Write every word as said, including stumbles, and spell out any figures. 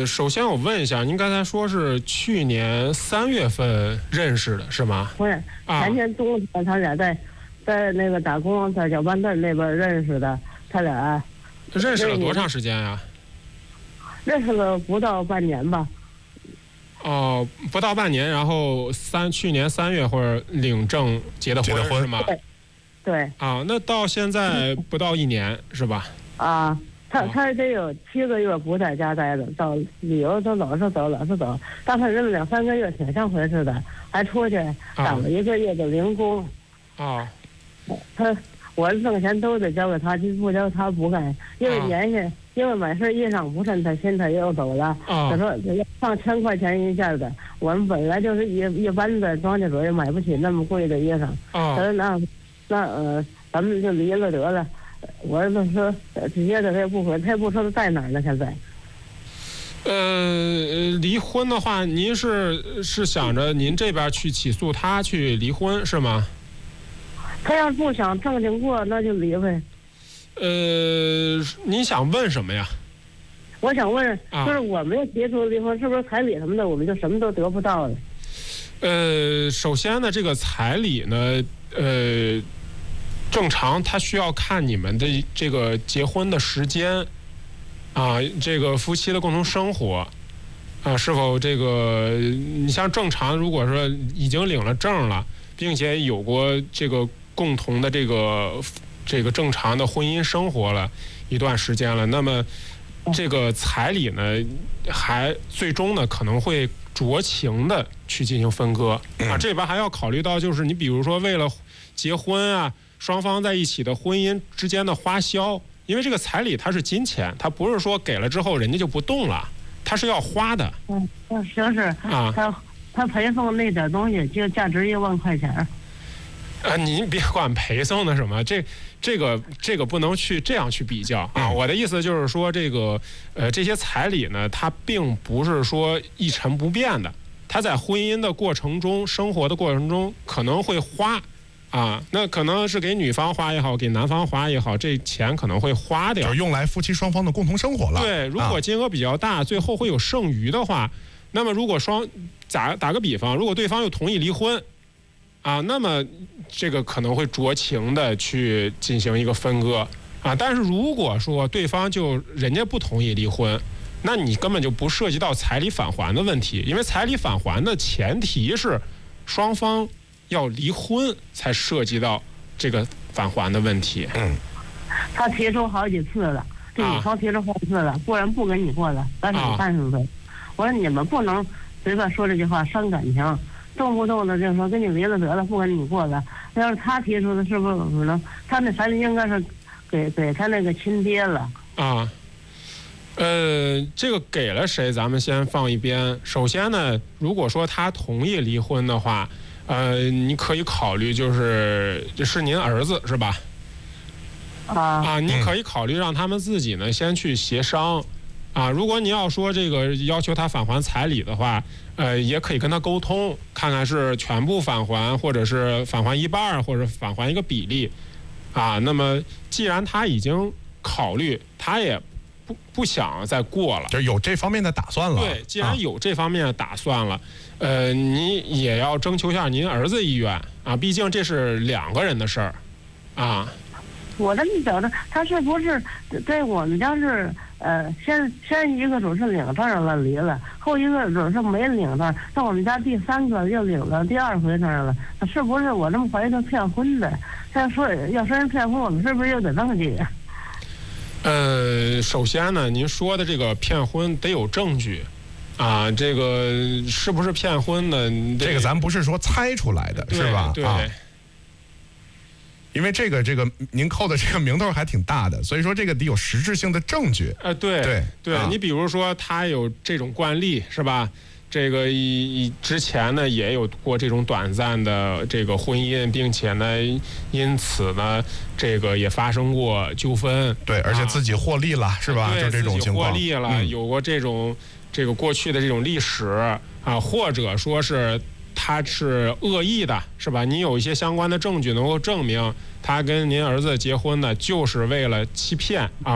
首先我问一下，您刚才说是去年三月份认识的是吗？ 不是，前年冬天他俩在在那个打工，在搅拌店那边认识的，他俩认识了多长时间呀？ 认识了不到半年吧。 哦，不到半年，然后三去年三月或者领证结的婚是吗？ 对。对。 啊，那到现在不到一年是吧？ 啊，他他得有七个月不在家待着，到旅游都老是走，老是走。但他认两三个月挺像回事的，还出去当了一个月的零工。 啊。 他我挣钱都得交给他，不交他不干，因为年限。因为买身衣裳不趁他心，他又走了。 啊、 他说要上千块钱一件的，我们本来就是一一般的庄稼主也买不起那么贵的衣裳。 啊、 他说那那呃，咱们就离了得了。我儿子说直接的他也不回，他也不说他在哪儿呢。现在。 呃，离婚的话，您是是想着您这边去起诉他去离婚是吗？ 他要不想正经过，那就离呗。 呃，您想问什么呀？ 我想问，就是我们要提出离婚，是不是彩礼什么的，我们就什么都得不到了？ 呃，首先呢，这个彩礼呢，呃，正常他需要看你们的这个结婚的时间，啊，这个夫妻的共同生活，啊，是否这个你像正常，如果说已经领了证了，并且有过这个共同的这个。这个正常的婚姻生活了一段时间了，那么这个彩礼呢，还最终呢可能会酌情的去进行分割啊。这边还要考虑到，就是你比如说为了结婚啊，双方在一起的婚姻之间的花销，因为这个彩礼它是金钱，它不是说给了之后人家就不动了，它是要花的。 嗯，就是啊，他他陪送那点东西就价值一万块钱。 啊，您别管陪送的什么，这这个这个不能去这样去比较啊。我的意思就是说，这个呃这些彩礼呢，它并不是说一成不变的，它在婚姻的过程中、生活的过程中可能会花啊，那可能是给女方花也好，给男方花也好，这钱可能会花掉， 就是用来夫妻双方的共同生活了。 对，如果金额比较大，最后会有剩余的话，那么如果双打打个比方，如果对方又同意离婚。啊，那么这个可能会酌情的去进行一个分割啊，但是如果说对方就人家不同意离婚，那你根本就不涉及到彩礼返还的问题，因为彩礼返还的前提是双方要离婚才涉及到这个返还的问题。 嗯， 他提出好几次了，这女方提出好几次了，不然不跟你过了，咱俩干什么？我说你们不能随便说这句话伤感情。动不动的就说跟你离了得了，不跟你过了。要是他提出的，是不是可能他那彩礼应该是给给他那个亲爹了啊？呃，这个给了谁，咱们先放一边。首先呢，如果说他同意离婚的话，呃，你可以考虑就是是您儿子是吧？ 啊啊，你可以考虑让他们自己呢先去协商。啊，如果你要说这个要求他返还彩礼的话，呃，也可以跟他沟通，看看是全部返还，或者是返还一半，或者返还一个比例，啊，那么既然他已经考虑，他也不不想再过了， 就有这方面的打算了。 对，既然有这方面的打算了，啊、呃，你也要征求一下您儿子意愿啊，毕竟这是两个人的事儿，啊。 我这么觉得，他是不是在我们家是呃，先先一个主是领证了离了，后一个主是没领证，到我们家第三个又领了第二回证了，是不是我这么怀疑他骗婚的？要说要说人骗婚，我们是不是又得登记？ 呃，首先呢，您说的这个骗婚得有证据。啊，这个是不是骗婚呢？ 这个咱不是说猜出来的，是吧？ 对。 啊，因为这个这个您扣的这个名头还挺大的，所以说这个得有实质性的证据。 呃，对对对、啊，你比如说他有这种惯例是吧？这个以之前呢也有过这种短暂的这个婚姻，并且呢因此呢这个也发生过纠纷。 对，而且自己获利了、啊、是吧？就这种情况。 获利了、嗯，有过这种这个过去的这种历史啊，或者说是。他是恶意的，是吧？你有一些相关的证据能够证明他跟您儿子结婚呢，就是为了欺骗啊。